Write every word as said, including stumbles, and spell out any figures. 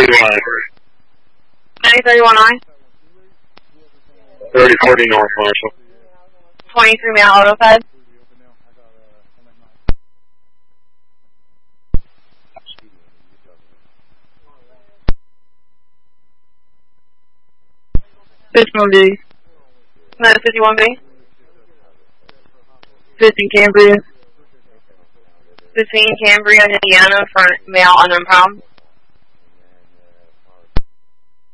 thirty-one. ninety thirty-one I. thirty forty North Marshall. twenty-three Male Auto Fed. fifty-one B. nine fifty-one B. fifteen Cambria. fifteen Cambria, Indiana, for male unknown problem.